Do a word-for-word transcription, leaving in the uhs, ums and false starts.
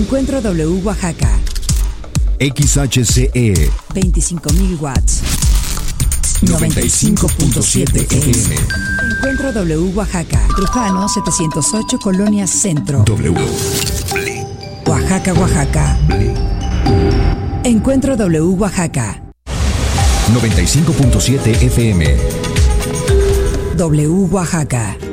Encuentro W Oaxaca. X H C E veinticinco mil watts. noventa y cinco punto siete F M. Encuentro W Oaxaca. Trujano setecientos ocho, Colonia Centro. W. Oaxaca, Oaxaca. Encuentro W Oaxaca. noventa y cinco punto siete F M. W Oaxaca.